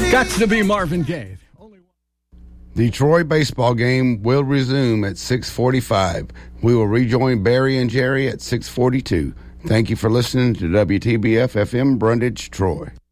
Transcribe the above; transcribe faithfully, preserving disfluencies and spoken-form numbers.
Got to be Marvin Gaye. The Troy baseball game will resume at six forty-five. We will rejoin Barry and Jerry at six forty-two. Thank you for listening to W T B F F M Brundage, Troy.